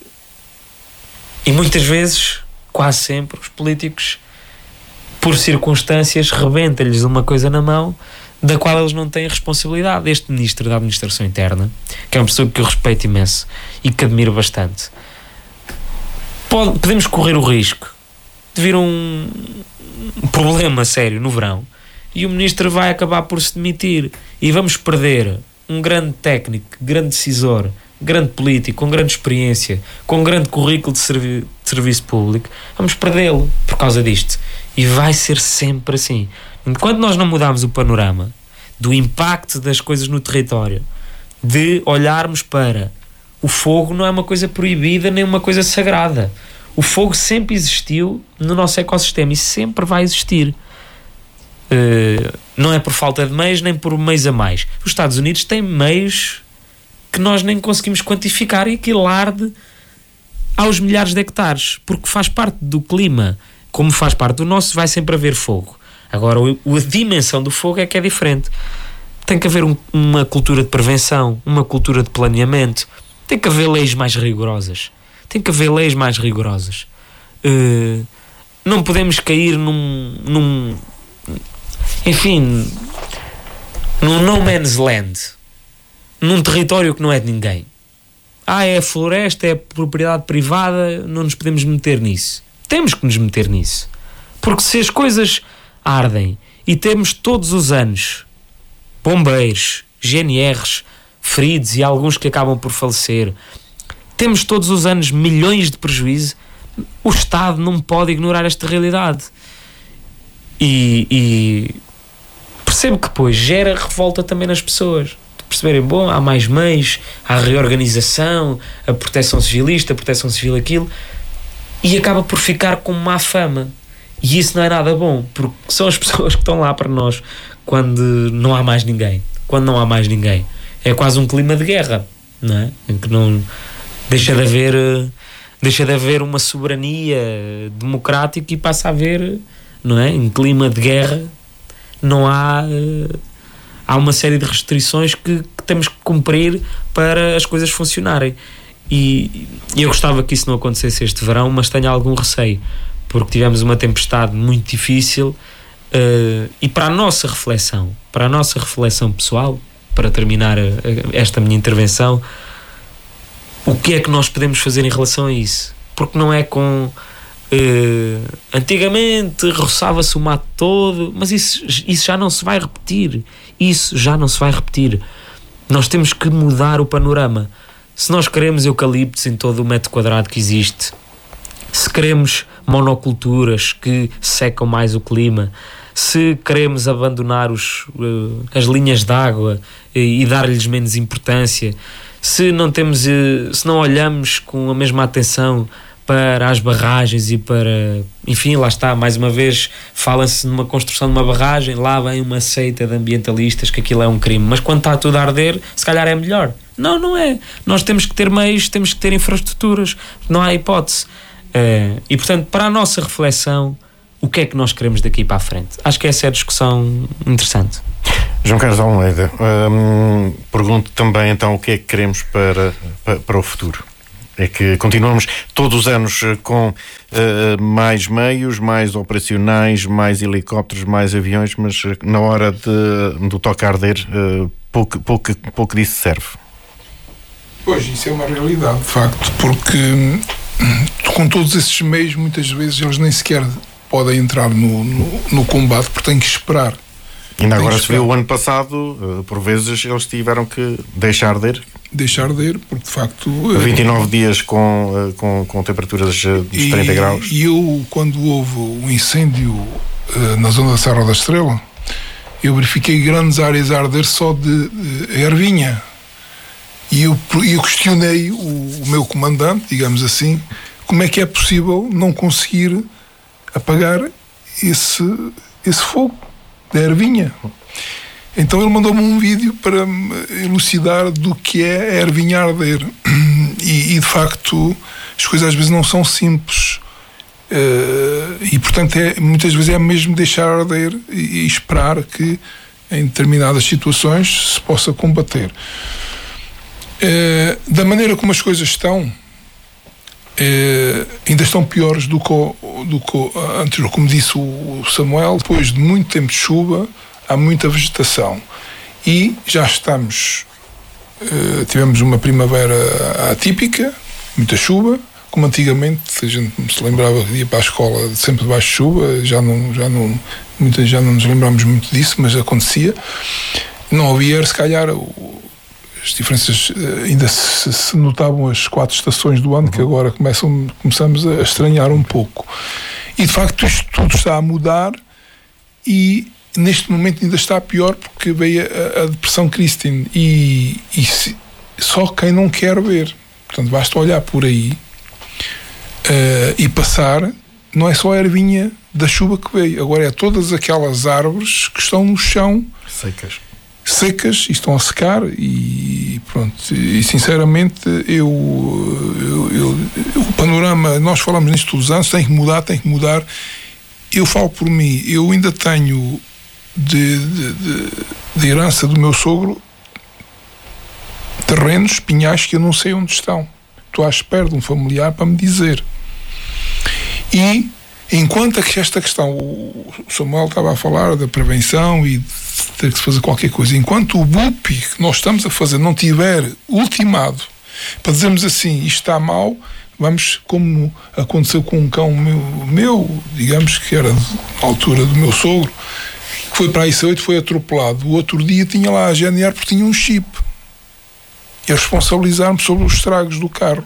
e muitas vezes, quase sempre, os políticos, por circunstâncias, rebenta-lhes uma coisa na mão da qual eles não têm responsabilidade. Este ministro da Administração Interna, que é uma pessoa que eu respeito imenso e que admiro bastante, pode, podemos correr o risco de vir um, um problema sério no verão e o ministro vai acabar por se demitir e vamos perder um grande técnico, grande decisor, grande político, com grande experiência, com grande currículo de, servi- de serviço público. Vamos perdê-lo por causa disto. E vai ser sempre assim. Enquanto nós não mudarmos o panorama do impacto das coisas no território, de olharmos para o fogo, não é uma coisa proibida nem uma coisa sagrada. O fogo sempre existiu no nosso ecossistema e sempre vai existir. Uh, não é por falta de meios nem por meios a mais. Os Estados Unidos têm meios que nós nem conseguimos quantificar e que arde aos milhares de hectares, porque faz parte do clima, como faz parte do nosso, vai sempre haver fogo. Agora, a dimensão do fogo é que é diferente. Tem que haver um, uma cultura de prevenção, uma cultura de planeamento, tem que haver leis mais rigorosas. Tem que haver leis mais rigorosas. Uh, não podemos cair num, num enfim, num no man's land, num território que não é de ninguém. Ah, é a floresta, é a propriedade privada, não nos podemos meter nisso. Temos que nos meter nisso. Porque se as coisas ardem e temos todos os anos bombeiros, G N Rs feridos e alguns que acabam por falecer, temos todos os anos milhões de prejuízo, o Estado não pode ignorar esta realidade. E, e percebo que depois gera revolta também nas pessoas. Perceberem, bom, há mais meios, há a reorganização, a proteção civilista, a proteção civil aquilo, e acaba por ficar com má fama. E isso não é nada bom, porque são as pessoas que estão lá para nós quando não há mais ninguém. Quando não há mais ninguém. É quase um clima de guerra, não é? Em que não deixa de haver, deixa de haver uma soberania democrática e passa a haver, não é? Em clima de guerra não há... há uma série de restrições que, que temos que cumprir para as coisas funcionarem. E, e eu gostava que isso não acontecesse este verão, mas tenho algum receio, porque tivemos uma tempestade muito difícil, uh, e para a nossa reflexão, para a nossa reflexão pessoal, para terminar a, a, esta minha intervenção, o que é que nós podemos fazer em relação a isso? Porque não é com... Uh, antigamente roçava-se o mato todo, mas isso, isso já não se vai repetir. Isso já não se vai repetir. Nós temos que mudar o panorama. Se nós queremos eucaliptos em todo o metro quadrado que existe, se queremos monoculturas que secam mais o clima, se queremos abandonar os, uh, as linhas de água e, e dar-lhes menos importância, se não temos, uh, se não olhamos com a mesma atenção para as barragens e para... Enfim, lá está, mais uma vez fala-se numa construção de uma barragem, lá vem uma seita de ambientalistas que aquilo é um crime, mas quando está tudo a arder, se calhar é melhor. Não, não é. Nós temos que ter meios, temos que ter infraestruturas, não há hipótese. Uh, e portanto, para a nossa reflexão, o que é que nós queremos daqui para a frente? Acho que essa é a discussão interessante. João Carlos Almeida, hum, pergunto também então o que é que queremos para, para, para o futuro. É que continuamos todos os anos com uh, mais meios, mais operacionais, mais helicópteros, mais aviões, mas na hora de, do toque a arder, uh, pouco, pouco, pouco disso serve. Pois, isso é uma realidade, de facto, porque com todos esses meios, muitas vezes eles nem sequer podem entrar no, no, no combate, porque têm que esperar. Ainda agora se viu o ano passado, por vezes eles tiveram que deixar arder. Deixar arder, porque de facto... vinte e nove dias com, com, com temperaturas dos e, trinta graus. E eu, quando houve um incêndio uh, na zona da Serra da Estrela, eu verifiquei grandes áreas a arder só de uh, ervinha. E eu, eu questionei o, o meu comandante, digamos assim, como é que é possível não conseguir apagar esse, esse fogo da ervinha. Então ele mandou-me um vídeo para me elucidar do que é a ervinha arder. E, e de facto as coisas às vezes não são simples. Uh, e portanto é, muitas vezes é mesmo deixar arder e, e esperar que em determinadas situações se possa combater. Uh, da maneira como as coisas estão, Uh, ainda estão piores do que, o, do que antes, como disse o Samuel, depois de muito tempo de chuva, há muita vegetação e já estamos, uh, tivemos uma primavera atípica, muita chuva, como antigamente a gente se lembrava que ia para a escola sempre debaixo de chuva, já não, já não, muitas, já não nos lembramos muito disso, mas acontecia. Não havia, se calhar, o, as diferenças, ainda se, se notavam as quatro estações do ano, que agora começam, começamos a estranhar um pouco. E de facto isto tudo está a mudar e neste momento ainda está pior porque veio a, a depressão Christine e, e se, só quem não quer ver. Portanto, basta olhar por aí uh, e passar, não é só a ervinha da chuva que veio, agora é todas aquelas árvores que estão no chão secas. secas e estão a secar e pronto, e sinceramente eu, eu, eu o panorama, nós falamos nisto todos os anos, tem que mudar, tem que mudar. Eu falo por mim, eu ainda tenho de, de, de, de herança do meu sogro terrenos, pinhais que eu não sei onde estão, estou à espera de um familiar para me dizer. E enquanto que esta questão, o Samuel estava a falar da prevenção e de ter que se fazer qualquer coisa, enquanto o B U P I que nós estamos a fazer não tiver ultimado para dizermos assim, isto está mal, vamos, como aconteceu com um cão meu, meu digamos que era da altura do meu sogro, que foi para a I C oito, foi atropelado. O outro dia tinha lá a G N R porque tinha um chip e a responsabilizar-me sobre os estragos do carro.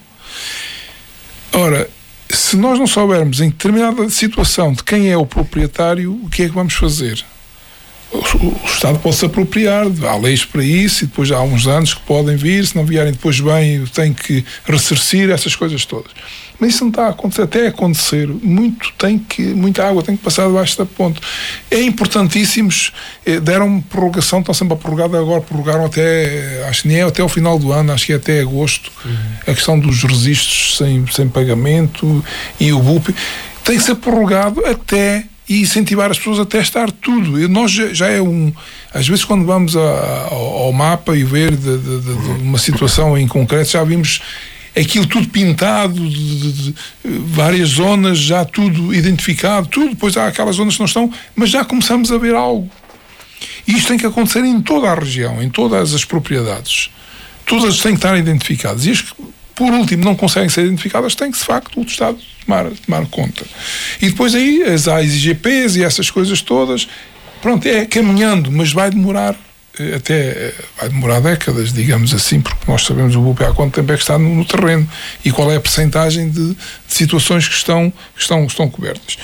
Ora, se nós não soubermos em determinada situação de quem é o proprietário, o que é que vamos fazer? O, o, o Estado pode se apropriar, há leis para isso e depois há uns anos que podem vir, se não vierem depois bem, tem que ressarcir essas coisas todas. Mas isso não está a acontecer, até acontecer, muito tem que, muita água tem que passar debaixo da ponte. É importantíssimos, eh, deram prorrogação, estão sempre a prorrogar, agora prorrogaram até, acho que nem é até o final do ano, acho que é até agosto, uhum. A questão dos registros sem, sem pagamento e o B U P I, tem que ser prorrogado até e incentivar as pessoas a testar tudo. E nós já, já é um... Às vezes quando vamos a, ao, ao mapa e ver de, de, de, de uma situação em concreto, já vimos aquilo tudo pintado, de, de, de várias zonas, já tudo identificado, tudo, depois há aquelas zonas que não estão, mas já começamos a ver algo. E isto tem que acontecer em toda a região, em todas as propriedades. Todas têm que estar identificadas. E as que, por último, não conseguem ser identificadas, tem que, de facto, o Estado tomar, tomar conta. E depois aí, as A I S e G Ps e essas coisas todas, pronto, é caminhando, mas vai demorar até, vai demorar décadas, digamos assim, porque nós sabemos o B U P I há quanto tempo é que está no, no terreno e qual é a percentagem de, de situações que estão, que estão, estão cobertas.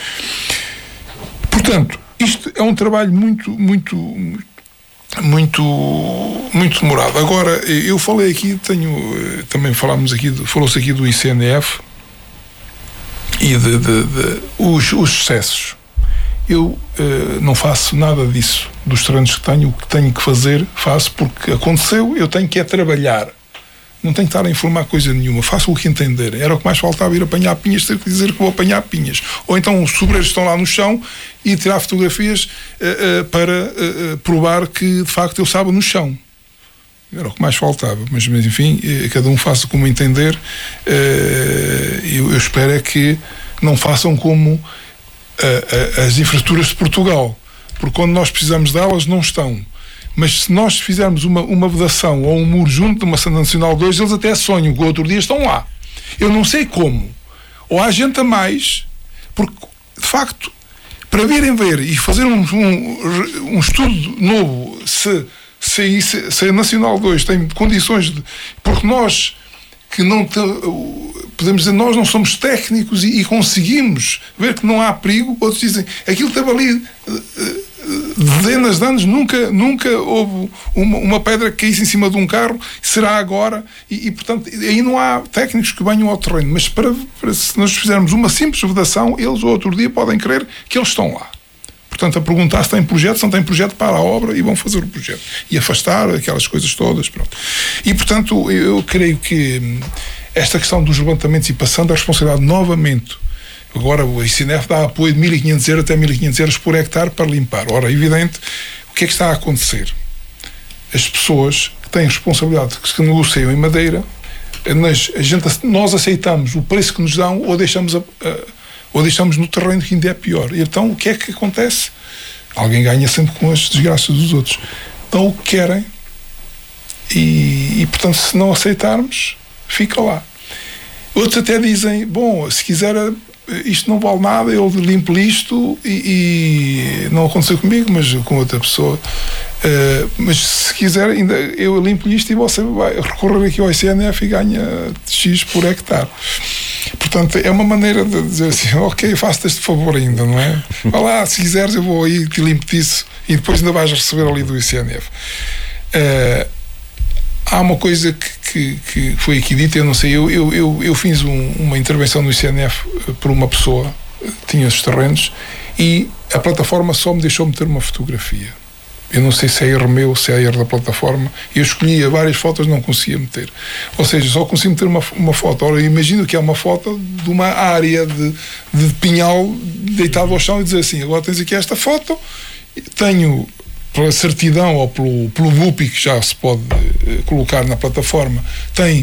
Portanto, isto é um trabalho muito, muito, muito, muito demorado. Agora, eu falei aqui, tenho, também falámos aqui, falou-se aqui do I C N F e de, de, de os, os excessos. Eu uh, não faço nada disso, dos terrenos que tenho, o que tenho que fazer, faço porque aconteceu, eu tenho que é trabalhar Não tenho que estar a informar coisa nenhuma. Faço o que entender. Era o que mais faltava, ir apanhar pinhas, ter que dizer que vou apanhar pinhas. Ou então os sobreiros estão lá no chão e tirar fotografias uh, uh, para uh, uh, provar que, de facto, eu estava no chão. Era o que mais faltava. Mas, mas enfim, uh, cada um faça como entender. Uh, eu, eu espero é que não façam como uh, uh, as infraestruturas de Portugal. Porque quando nós precisamos delas, não estão. Mas se nós fizermos uma, uma vedação ou um muro junto de uma Santo Nacional dois, eles até sonham que o outro dia estão lá. Eu não sei como. Ou há gente a mais, porque, de facto, para virem ver e fazer um, um, um estudo novo, se, se, se, se a Nacional dois tem condições de... Porque nós, que não te, podemos dizer, nós não somos técnicos e, e conseguimos ver que não há perigo, outros dizem, aquilo estava ali... dezenas de anos, nunca, nunca houve uma, uma pedra que caísse em cima de um carro, será agora, e, e portanto aí não há técnicos que venham ao terreno, mas para, para se nós fizermos uma simples vedação, eles outro dia podem crer que eles estão lá. Portanto, a perguntar se tem projeto, se não tem projeto, para a obra e vão fazer o projeto e afastar aquelas coisas todas, pronto. E portanto eu, eu creio que esta questão dos levantamentos e passando a responsabilidade novamente. Agora o I C N F dá apoio de mil e quinhentos euros até mil e quinhentos euros por hectare para limpar. Ora, é evidente, o que é que está a acontecer? As pessoas que têm responsabilidade, que negociam em madeira, nas, a gente, nós aceitamos o preço que nos dão ou deixamos, a, a, ou deixamos no terreno, que ainda é pior. E então o que é que acontece? Alguém ganha sempre com as desgraças dos outros. Então o que querem e, e portanto se não aceitarmos, fica lá. Outros até dizem, bom, se quiser... isto não vale nada, eu limpo isto e, e não aconteceu comigo, mas com outra pessoa. Uh, mas se quiser, ainda eu limpo isto e você vai recorrer aqui ao I C N F e ganha X por hectare. Portanto, é uma maneira de dizer assim, ok, faço-te este favor ainda, não é? Vá lá, se quiseres eu vou aí, te limpo disso e depois ainda vais receber ali do I C N F. Uh, há uma coisa que, que, que foi aqui dita, eu não sei, eu, eu, eu, eu fiz um, uma intervenção no I C N F por uma pessoa, tinha os terrenos, e a plataforma só me deixou meter uma fotografia. Eu não sei se é erro meu, se é erro da plataforma. Eu escolhia várias fotos, não conseguia meter. Ou seja, só consegui meter uma, uma foto. Ora, imagino que é uma foto de uma área de, de pinhal deitado ao chão e dizer assim, agora tens aqui esta foto, tenho... pela certidão ou pelo, pelo B U P I que já se pode uh, colocar na plataforma, tem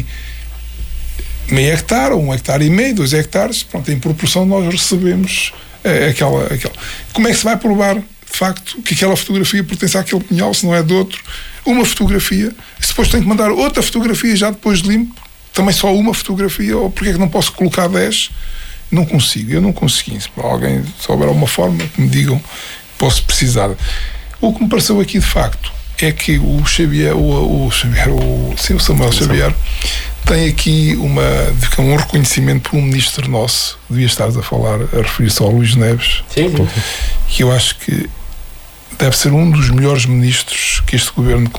meio hectare, ou um hectare e meio, dois hectares, pronto, em proporção nós recebemos uh, aquela, aquela. Como é que se vai provar, de facto, que aquela fotografia pertence àquele pinhal, se não é de outro? Uma fotografia, se depois tem que mandar outra fotografia já depois de limpo, também só uma fotografia, ou porque é que não posso colocar dez? Não consigo, eu não consegui. Se alguém souber alguma forma que me digam, posso precisar. O que me pareceu aqui de facto é que o Xavier, o, o, Xavier, o, sim, o Samuel Xavier, tem aqui uma, um reconhecimento por um ministro nosso, devia estar a falar, a referir-se ao Luís Neves, sim, sim. Que eu acho que deve ser um dos melhores ministros que este governo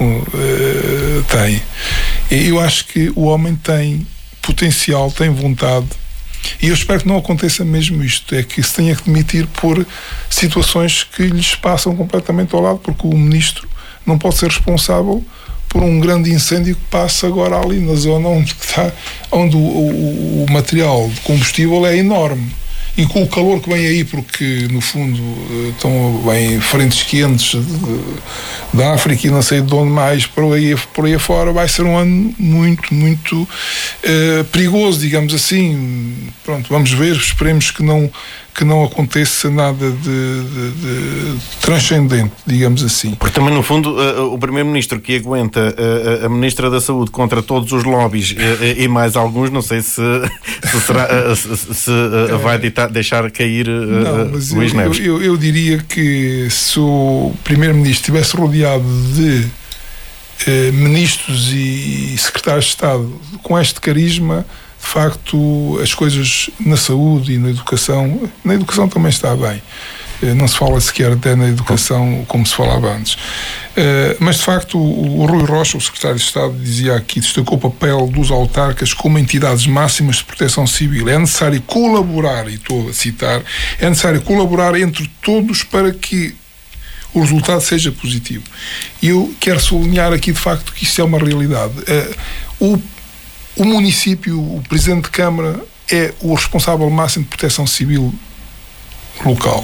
uh, tem. E eu acho que o homem tem potencial, tem vontade. E eu espero que não aconteça mesmo isto, é que se tenha que demitir por situações que lhes passam completamente ao lado, porque o ministro não pode ser responsável por um grande incêndio que passa agora ali na zona onde, está, onde o, o, o material de combustível é enorme. E com o calor que vem aí, porque no fundo estão bem frentes quentes da África e não sei de onde mais, por aí, por aí afora, vai ser um ano muito, muito uh, perigoso, digamos assim. Pronto, vamos ver, esperemos que não, que não aconteça nada de, de, de transcendente, digamos assim. Porque também, no fundo, uh, o Primeiro-Ministro que aguenta uh, a Ministra da Saúde contra todos os lobbies uh, uh, e mais alguns, não sei se, se, será, uh, se, se uh, vai ditar, deixar cair uh, não, mas Luís eu, Neves. Eu, eu, eu diria que se o Primeiro-Ministro estivesse rodeado de uh, ministros e secretários de Estado com este carisma, de facto, as coisas na saúde e na educação, na educação também está bem. Não se fala sequer até na educação como se falava antes. Mas, de facto, o Rui Rocha, o secretário de Estado, dizia aqui, destacou o papel dos autarcas como entidades máximas de proteção civil. É necessário colaborar, e estou a citar, é necessário colaborar entre todos para que o resultado seja positivo. E eu quero sublinhar aqui, de facto, que isso é uma realidade. O o município, o Presidente de Câmara, é o responsável máximo de proteção civil local.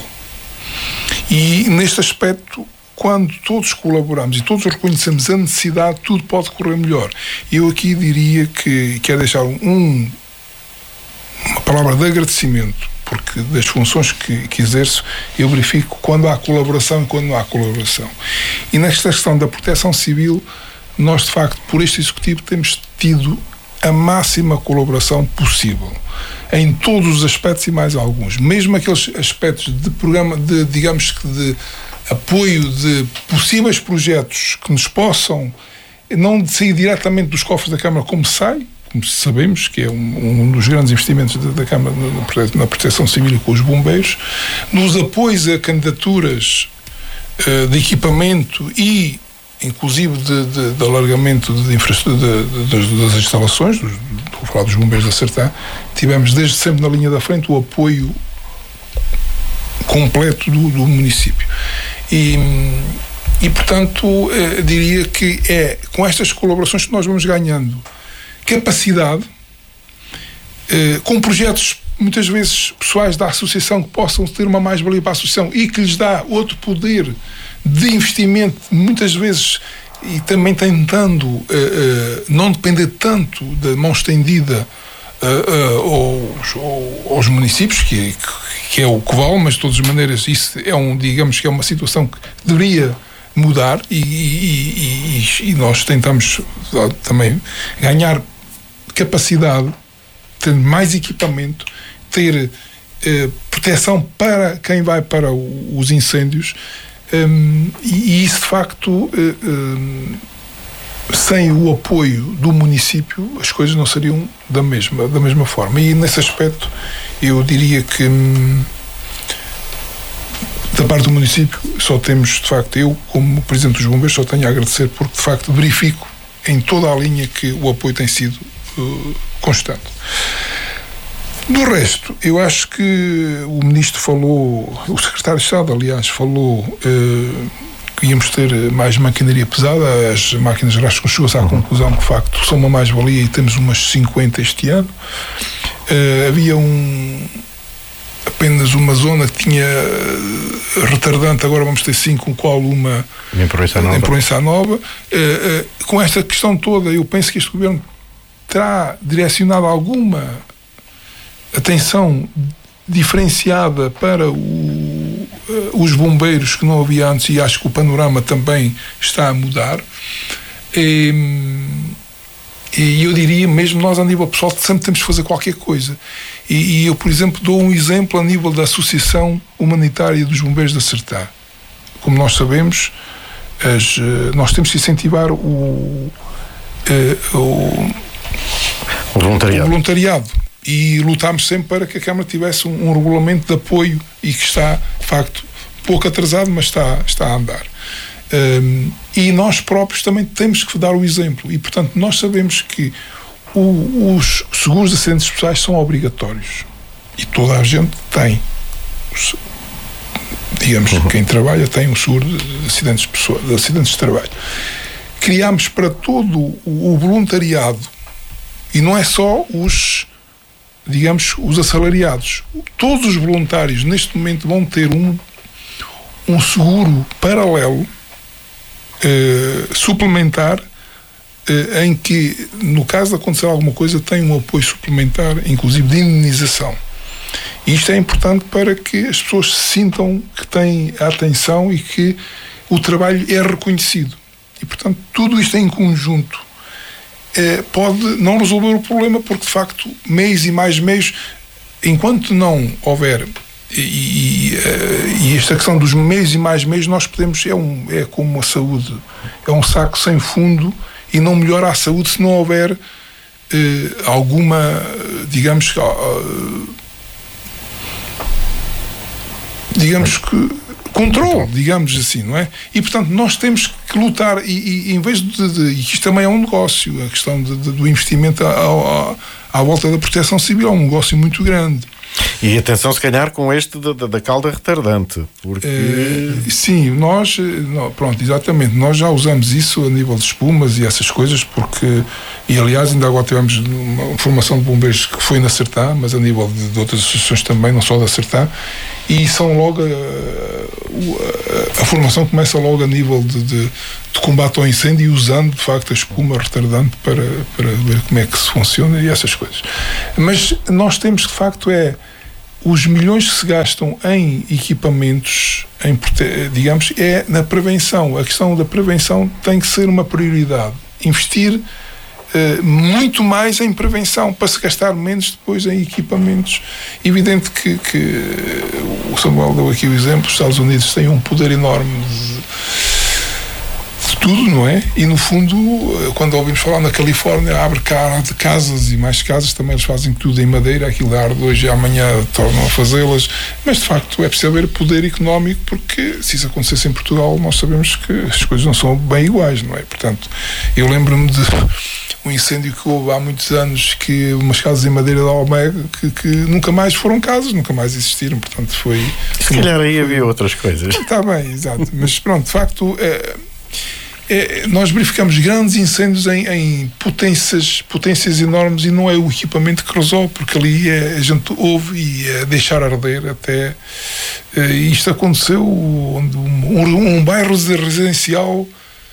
E neste aspecto, quando todos colaboramos e todos reconhecemos a necessidade, tudo pode correr melhor. Eu aqui diria que quero deixar um, uma palavra de agradecimento, porque das funções que, que exerço, eu verifico quando há colaboração e quando não há colaboração. E nesta questão da proteção civil, nós, de facto, por este Executivo, temos tido a máxima colaboração possível, em todos os aspectos e mais alguns. Mesmo aqueles aspectos de programa, de, digamos que de apoio de possíveis projetos que nos possam não sair diretamente dos cofres da Câmara como sai, como sabemos que é um, um dos grandes investimentos da, da Câmara na, na proteção civil e com os bombeiros, nos apoios a candidaturas uh, de equipamento e inclusive de, de, de alargamento de infraestrutura de, de, das instalações, dos, estou a falar dos bombeiros da Sertã, tivemos desde sempre na linha da frente o apoio completo do, do município. E, e portanto, eh, diria que é com estas colaborações que nós vamos ganhando capacidade, eh, com projetos muitas vezes pessoais da associação que possam ter uma mais-valia para a associação e que lhes dá outro poder de investimento, muitas vezes, e também tentando uh, uh, não depender tanto da mão estendida uh, uh, aos, aos municípios, que, que é o que vale, mas de todas as maneiras isso é um, digamos que é uma situação que deveria mudar e, e, e, e nós tentamos também ganhar capacidade, ter mais equipamento, ter uh, proteção para quem vai para o, os incêndios. Um, e, e isso de facto uh, um, sem o apoio do município as coisas não seriam da mesma, da mesma forma, e nesse aspecto eu diria que um, da parte do município só temos, de facto, eu como Presidente dos Bombeiros só tenho a agradecer, porque de facto verifico em toda a linha que o apoio tem sido uh, constante. Do resto, eu acho que o Ministro falou, o Secretário de Estado, aliás, falou eh, que íamos ter mais maquinaria pesada. As máquinas Rascunhos chegou-se à conclusão que, de facto, são uma mais-valia e temos umas cinquenta este ano. Eh, havia um, apenas uma zona que tinha retardante, agora vamos ter cinco, com qual uma em Proença Nova. Em Proença Nova. Eh, eh, com esta questão toda, eu penso que este Governo terá direcionado alguma atenção diferenciada para o, os bombeiros que não havia antes, e acho que o panorama também está a mudar. E, e eu diria, mesmo nós a nível pessoal, sempre temos que fazer qualquer coisa. E, e eu, por exemplo, dou um exemplo a nível da Associação Humanitária dos Bombeiros da Sertã. Como nós sabemos, as, nós temos que incentivar o, o, o voluntariado. O voluntariado. E lutámos sempre para que a Câmara tivesse um, um regulamento de apoio, e que está, de facto, pouco atrasado, mas está, está a andar. Um, e nós próprios também temos que dar o exemplo. E, portanto, nós sabemos que o, os seguros de acidentes pessoais são obrigatórios. E toda a gente tem. Os, digamos, uhum. Quem trabalha tem um seguro de acidentes, de acidentes de trabalho. Criámos para todo o, o voluntariado, e não é só os... digamos, os assalariados. Todos os voluntários neste momento vão ter um, um seguro paralelo, eh, suplementar, eh, em que, no caso de acontecer alguma coisa, tem um apoio suplementar, inclusive de indenização. E isto é importante para que as pessoas se sintam que têm a atenção e que o trabalho é reconhecido. E, portanto, tudo isto em conjunto pode não resolver o problema, porque de facto meios e mais meios, enquanto não houver e, e, e esta questão dos meios e mais meios, nós podemos, é, um, é como a saúde, é um saco sem fundo, e não melhora a saúde se não houver eh, alguma, digamos uh, digamos que controle, digamos assim, não é? E, portanto, nós temos que lutar, e, e em vez de, de... E isto também é um negócio, a questão de, de, do investimento à, à, à volta da proteção civil é um negócio muito grande. E atenção, se calhar, com este da, da, da calda retardante, porque... É, sim, nós, não, pronto, exatamente, nós já usamos isso a nível de espumas e essas coisas, porque, e aliás, ainda agora tivemos uma formação de bombeiros que foi na Sertã, mas a nível de, de outras associações também, não só da Sertã, e são logo, a, a, a formação começa logo a nível de, de, de combate ao incêndio, usando, de facto, a espuma retardante para, para ver como é que se funciona e essas coisas. Mas nós temos, de facto, é os milhões que se gastam em equipamentos, em, digamos, é na prevenção. A questão da prevenção tem que ser uma prioridade. Investir uh, muito mais em prevenção, para se gastar menos depois em equipamentos. Evidente que, que o Samuel deu aqui o exemplo, os Estados Unidos têm um poder enorme de, de tudo, não é? E no fundo, quando ouvimos falar na Califórnia, abre cara de casas e mais casas, também eles fazem tudo em madeira, aquilo arde hoje e amanhã tornam a fazê-las, mas de facto é preciso haver poder económico, porque se isso acontecesse em Portugal, nós sabemos que as coisas não são bem iguais, não é? Portanto, eu lembro-me de um incêndio que houve há muitos anos, que umas casas em madeira da Almega, que, que nunca mais foram casas, nunca mais existiram, portanto foi... Se calhar aí havia outras coisas. Está bem, exato, mas pronto, de facto... É, É, nós verificamos grandes incêndios em, em potências, potências enormes, e não é o equipamento que resolve, porque ali é, a gente ouve e é deixar arder até. É, isto aconteceu onde um, um bairro residencial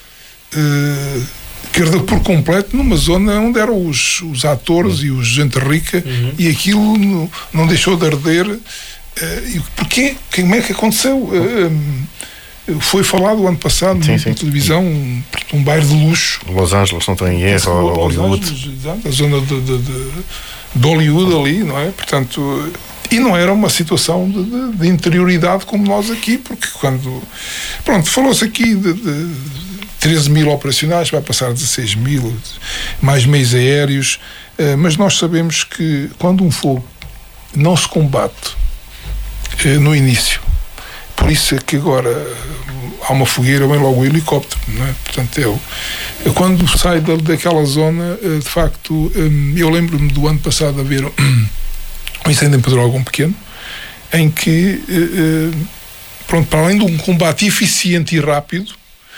é, que ardeu por completo numa zona onde eram os, os atores uhum. e os gente rica, uhum. e aquilo não, não deixou de arder. É, e porquê? Como é que aconteceu? É, foi falado o ano passado sim, na sim. televisão, um, um bairro de luxo. Los Angeles, não estou em erro, ou Hollywood. Angeles, a zona de, de, de, de Hollywood ali, não é? Portanto, e não era uma situação de, de, de interioridade como nós aqui, porque quando... Pronto, falou-se aqui de, de treze mil operacionais, vai passar a dezasseis mil, mais meios aéreos, mas nós sabemos que quando um fogo não se combate no início, por isso é que agora há uma fogueira, vem logo o helicóptero, não é? Portanto, eu, eu quando saio da, daquela zona, de facto, eu lembro-me do ano passado haver um incêndio em Pedrógão pequeno, em que, pronto, para além de um combate eficiente e rápido,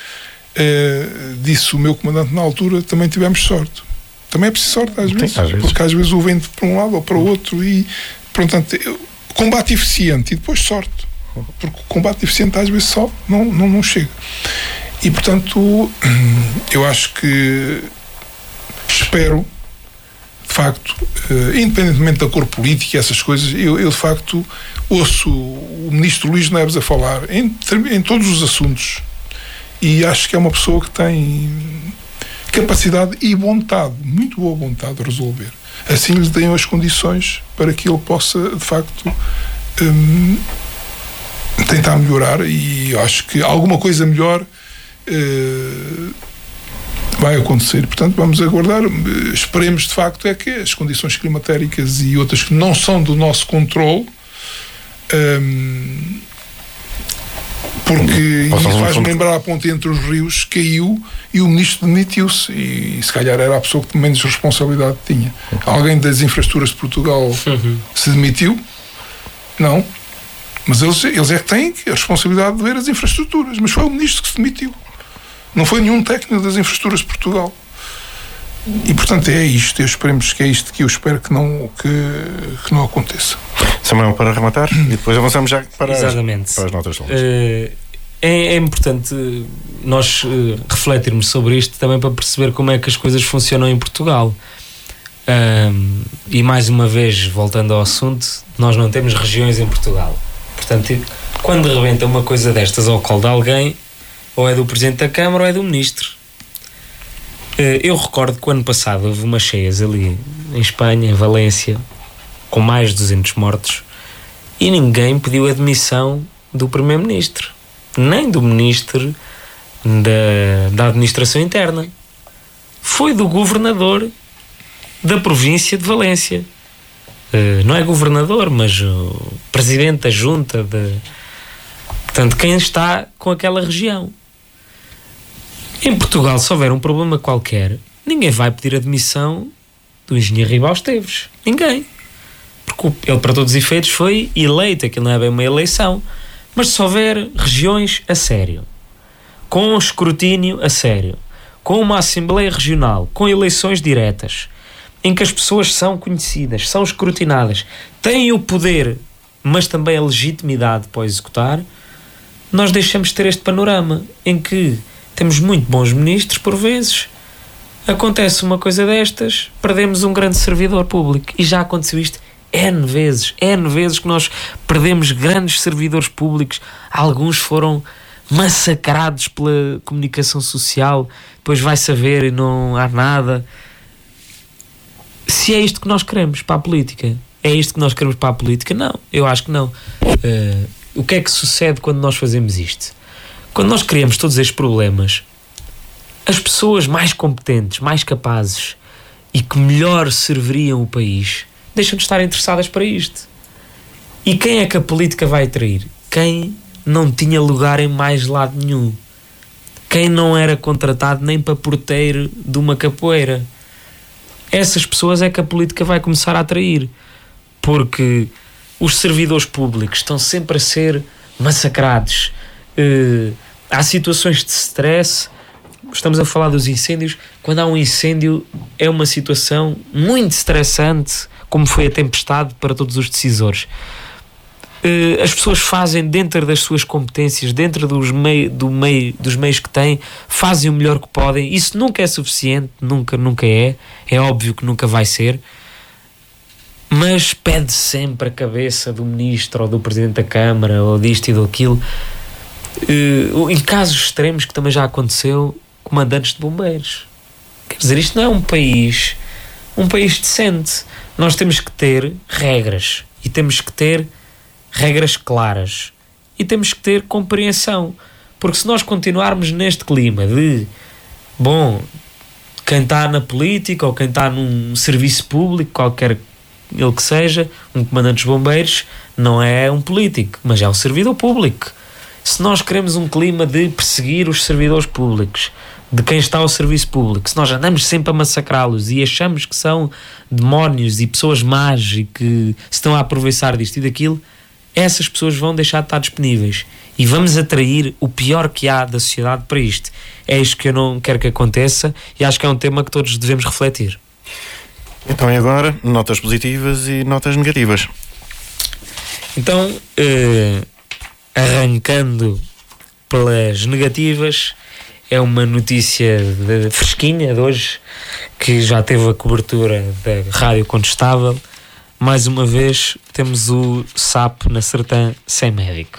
disse o meu comandante na altura, também tivemos sorte. Também é preciso sorte às vezes, Sim, às vezes. porque às vezes o vento para um lado ou para o outro, e, portanto, combate eficiente e depois sorte. Porque o combate eficiente às vezes só não, não, não chega. E portanto, eu acho que espero, de facto, uh, independentemente da cor política e essas coisas, eu, eu de facto ouço o ministro Luís Neves a falar em, em todos os assuntos, e acho que é uma pessoa que tem capacidade e vontade, muito boa vontade de resolver. Assim lhe deem as condições para que ele possa, de facto, um, tentar melhorar, e acho que alguma coisa melhor uh, vai acontecer. Portanto, vamos aguardar. Esperemos, de facto, é que as condições climatéricas e outras que não são do nosso controle, um, porque isso faz-me lembrar a ponte entre os rios, caiu e o ministro demitiu-se, e, e se calhar era a pessoa que menos responsabilidade tinha. Alguém das infraestruturas de Portugal uhum. se demitiu? Não. Mas eles, eles é que têm a responsabilidade de ver as infraestruturas, mas foi o ministro que se demitiu. Não foi nenhum técnico das infraestruturas de Portugal. E, portanto, é isto. Eu esperemos que é isto que eu espero que não, que, que não aconteça. Samuel, para rematar, e depois avançamos já para, Exatamente. As, para as notas longas. Uh, é, é importante nós uh, refletirmos sobre isto também para perceber como é que as coisas funcionam em Portugal. Um, e, mais uma vez, voltando ao assunto, nós não temos regiões em Portugal. Portanto, quando rebenta uma coisa destas ao colo de alguém, ou é do Presidente da Câmara ou é do Ministro. Eu recordo que o ano passado houve umas cheias ali em Espanha, em Valência, com mais de duzentos mortos, e ninguém pediu a demissão do Primeiro-Ministro, nem do Ministro da, da Administração Interna. Foi do Governador da província de Valência. Uh, não é governador, mas o presidente da junta de... Portanto, quem está com aquela região. Em Portugal, se houver um problema qualquer, ninguém vai pedir a demissão do engenheiro Ribal Esteves. Ninguém. porque ele, para todos os efeitos, foi eleito, aquilo não é bem uma eleição. Mas se houver regiões a sério, com escrutínio a sério, com uma Assembleia Regional, com eleições diretas, em que as pessoas são conhecidas, são escrutinadas, têm o poder, mas também a legitimidade para executar, nós deixamos de ter este panorama em que temos muito bons ministros, por vezes, acontece uma coisa destas, perdemos um grande servidor público. E já aconteceu isto N vezes, N vezes que nós perdemos grandes servidores públicos. Alguns foram massacrados pela comunicação social, depois vai saber e não há nada. Se é isto que nós queremos para a política, é isto que nós queremos para a política? Não, eu acho que não. Uh, o que é que sucede quando nós fazemos isto? Quando nós criamos todos estes problemas, as pessoas mais competentes, mais capazes e que melhor serviriam o país deixam de estar interessadas para isto. E quem é que a política vai atrair? Quem não tinha lugar em mais lado nenhum. Quem não era contratado nem para porteiro de uma capoeira. Essas pessoas é que a política vai começar a atrair. Porque os servidores públicos estão sempre a ser massacrados. Uh, há situações de stress. Estamos a falar dos incêndios. Quando há um incêndio é uma situação muito estressante, como foi a tempestade para todos os decisores. Uh, as pessoas fazem dentro das suas competências, dentro dos, mei, do meio, dos meios que têm, fazem o melhor que podem. Isso nunca é suficiente, nunca, nunca é. É óbvio que nunca vai ser. Mas pede sempre a cabeça do ministro ou do presidente da Câmara ou disto e do aquilo. Uh, em casos extremos, que também já aconteceu, comandantes de bombeiros. Quer dizer, isto não é um país um país decente. Nós temos que ter regras e temos que ter regras claras e temos que ter compreensão, porque se nós continuarmos neste clima de bom, quem está na política ou quem está num serviço público, qualquer ele que seja, um comandante dos bombeiros não é um político, mas é um servidor público. Se nós queremos um clima de perseguir os servidores públicos, de quem está ao serviço público, se nós andamos sempre a massacrá-los e achamos que são demónios e pessoas más e que se estão a aproveitar disto e daquilo, essas pessoas vão deixar de estar disponíveis e vamos atrair o pior que há da sociedade para isto. É isto que eu não quero que aconteça e acho que é um tema que todos devemos refletir. Então e agora, notas positivas e notas negativas. Então, eh, arrancando pelas negativas, é uma notícia de, fresquinha de hoje, que já teve a cobertura da Rádio Contestável. Mais uma vez temos o S A P na Sertã sem médico.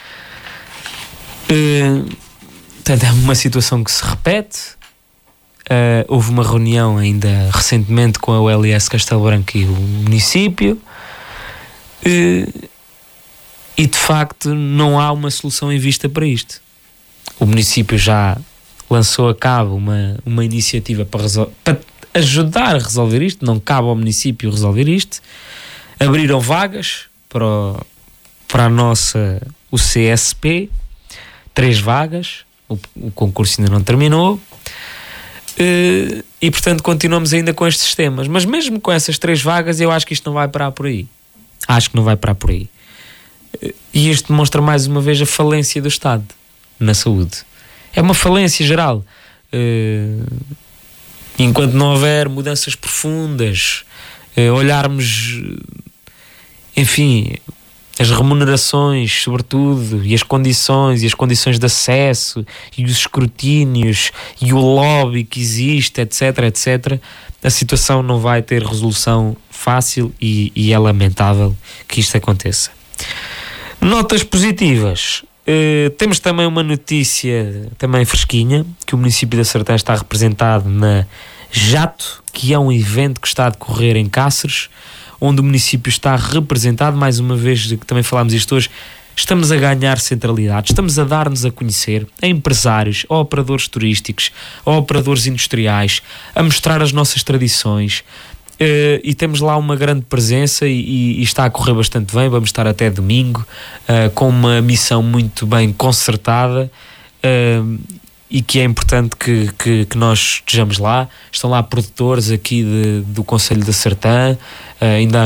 Uh, portanto, é uma situação que se repete. Uh, houve uma reunião ainda recentemente com a U L S Castelo Branco e o município. Uh, e de facto não há uma solução em vista para isto. O município já lançou a cabo uma, uma iniciativa para, resol- para ajudar a resolver isto. Não cabe ao município resolver isto. Abriram vagas para, o, para a nossa o C S P, três vagas, o, o concurso ainda não terminou, uh, e portanto continuamos ainda com estes temas. Mas mesmo com essas três vagas, eu acho que isto não vai parar por aí. Acho que não vai parar por aí. Uh, e isto demonstra mais uma vez a falência do Estado na saúde. É uma falência geral. Uh, enquanto não houver mudanças profundas, uh, olharmos, enfim, as remunerações, sobretudo, e as condições, e as condições de acesso, e os escrutínios, e o lobby que existe, etc, etcétera, a situação não vai ter resolução fácil e, e é lamentável que isto aconteça. Notas positivas. Uh, temos também uma notícia também fresquinha, que o município da Sertã está representado na Jato, que é um evento que está a decorrer em Cáceres, onde o município está representado. Mais uma vez, que também falámos isto hoje, estamos a ganhar centralidade, estamos a dar-nos a conhecer a empresários, a operadores turísticos, a operadores industriais, a mostrar as nossas tradições. Uh, e temos lá uma grande presença e, e, e está a correr bastante bem. Vamos estar até domingo uh, com uma missão muito bem concertada, uh, e que é importante que, que, que nós estejamos lá. Estão lá produtores aqui de, do Conselho da Sertã, uh, ainda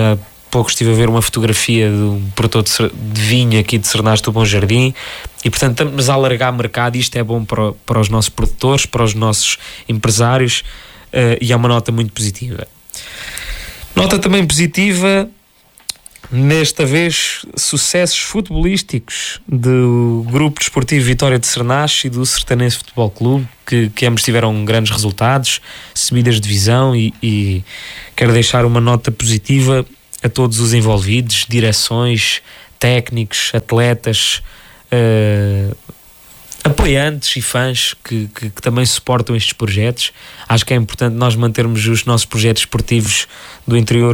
pouco estive a ver uma fotografia de um produtor de, de vinho aqui de Cernache do Bom Jardim, e portanto estamos a alargar mercado, e isto é bom para, para os nossos produtores, para os nossos empresários, uh, e é uma nota muito positiva. Nota também positiva, nesta vez, sucessos futebolísticos do Grupo Desportivo Vitória de Cernache e do Sertanense Futebol Clube, que, que ambos tiveram grandes resultados, subidas de divisão, e, e quero deixar uma nota positiva a todos os envolvidos, direções, técnicos, atletas, uh, apoiantes e fãs que, que, que também suportam estes projetos. Acho que é importante nós mantermos os nossos projetos esportivos do interior